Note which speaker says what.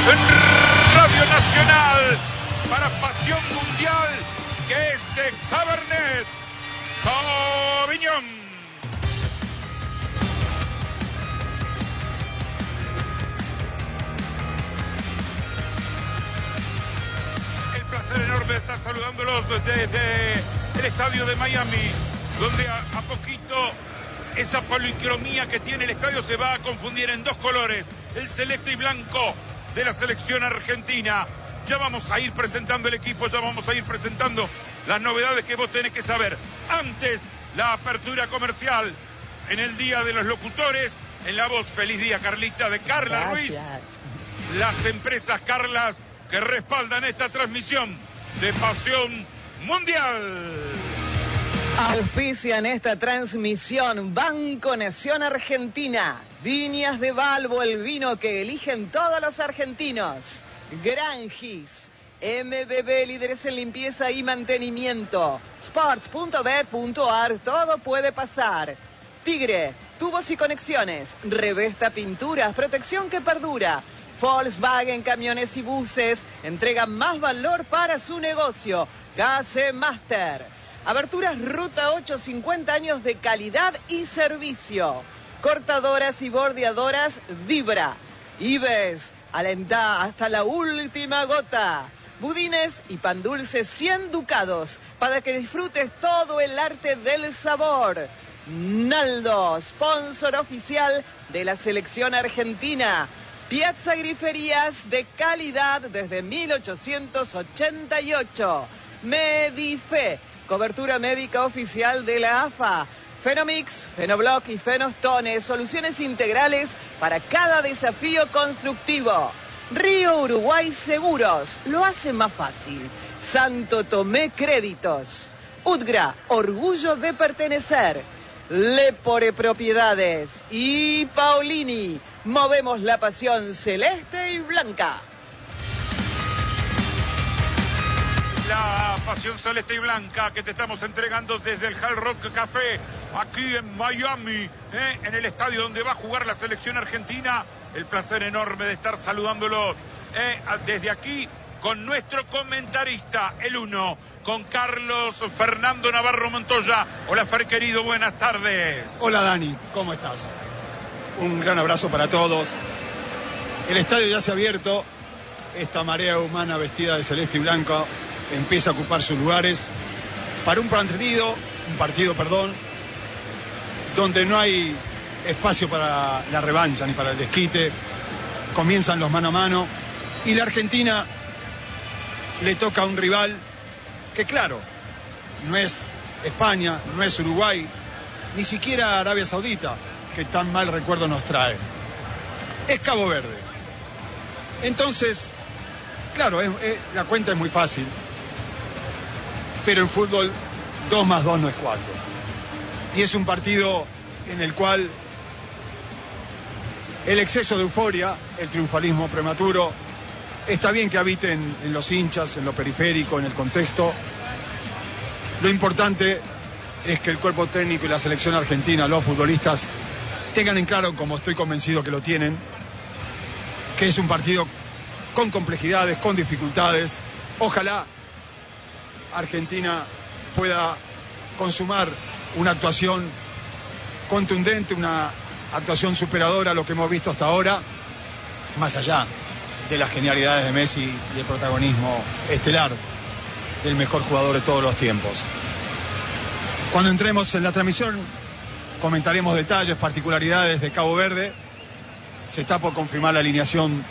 Speaker 1: en Radio Nacional para Pasión Mundial, que es de Cabernet Sauvignon. El placer enorme de estar saludándolos desde el estadio de Miami, donde a poquito esa policromía que tiene el estadio se va a confundir en dos colores, el celeste y blanco de la selección argentina. Ya vamos a ir presentando el equipo, ya vamos a ir presentando las novedades que vos tenés que saber. Antes, la apertura comercial en el Día de los Locutores, en la voz Feliz Día Carlita de Carla Ruiz. Las empresas Carlas que respaldan esta transmisión de Pasión Mundial.
Speaker 2: Auspician esta transmisión Banco Nación Argentina, Viñas de Balbo, el vino que eligen todos los argentinos, Granjis, MBB, líderes en limpieza y mantenimiento, sports.bet.ar, todo puede pasar, Tigre, tubos y conexiones, Revesta Pinturas, protección que perdura, Volkswagen, camiones y buses, entregan más valor para su negocio, Gase Master. Aberturas Ruta 8, 50 años de calidad y servicio. Cortadoras y bordeadoras Vibra. Ives, alentá hasta la última gota. Budines y pan dulce 100 ducados para que disfrutes todo el arte del sabor. Naldo, sponsor oficial de la selección argentina. Piazza Griferías de calidad desde 1888. Medife, cobertura médica oficial de la AFA. Fenomix, Fenobloc y Fenostone, soluciones integrales para cada desafío constructivo. Río Uruguay Seguros, lo hace más fácil. Santo Tomé Créditos. Udgra, orgullo de pertenecer. Lepore Propiedades. Y Paulini, movemos la pasión celeste y blanca.
Speaker 1: La pasión celeste y blanca que te estamos entregando desde el Hard Rock Café, aquí en Miami, en el estadio donde va a jugar la selección argentina. El placer enorme de estar saludándolo desde aquí con nuestro comentarista, el uno, con Carlos Fernando Navarro Montoya. Hola, Fer, querido, buenas tardes.
Speaker 3: Hola, Dani, ¿cómo estás? Un gran abrazo para todos. El estadio ya se ha abierto. Esta marea humana vestida de celeste y blanco empieza a ocupar sus lugares para un partido, donde no hay espacio para la revancha ni para el desquite. Comienzan los mano a mano y la Argentina le toca a un rival que, claro, no es España, no es Uruguay, ni siquiera Arabia Saudita, que tan mal recuerdo nos trae. Es Cabo Verde. Entonces, claro, la cuenta es muy fácil, pero en fútbol 2 más 2 no es 4. Y es un partido en el cual el exceso de euforia, el triunfalismo prematuro, está bien que habiten en los hinchas, en lo periférico, en el contexto. Lo importante es que el cuerpo técnico y la selección argentina, los futbolistas, tengan en claro, como estoy convencido que lo tienen, que es un partido con complejidades, con dificultades. Ojalá Argentina pueda consumar una actuación contundente, una actuación superadora a lo que hemos visto hasta ahora, más allá de las genialidades de Messi y el protagonismo estelar del mejor jugador de todos los tiempos. Cuando entremos en la transmisión comentaremos detalles, particularidades de Cabo Verde. Se está por confirmar la alineación